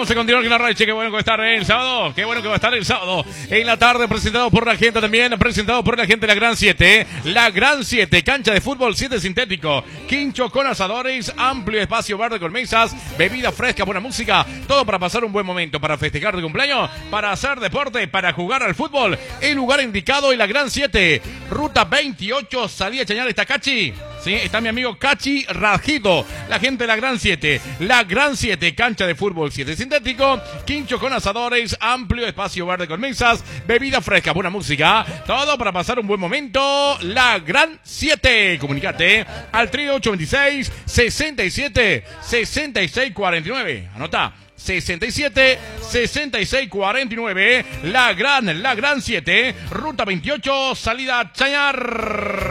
Vamos a continuar con la racha. Qué bueno que va a estar el sábado. Qué bueno que va a estar el sábado. En la tarde, presentado por la gente también. Presentado por la gente de la Gran 7. La Gran 7, cancha de fútbol 7 sintético. Quincho con asadores. Amplio espacio verde con mesas. Bebida fresca, buena música. Todo para pasar un buen momento. Para festejar tu cumpleaños. Para hacer deporte. Para jugar al fútbol. El lugar indicado en la Gran 7. Ruta 28. Salida a Chañar. ¿Está Cachi? Sí, está mi amigo Cachi Rajido. La gente de la Gran 7. La Gran 7, cancha de fútbol 7 sintético. Quincho con asadores. Amplio espacio verde con mesas. Bebida fresca, buena música. Todo para pasar un buen momento. La Gran 7. Comunicate al 3826 67 66 49. Anota. 67 66 49. La Gran 7. Ruta 28. Salida Chañar.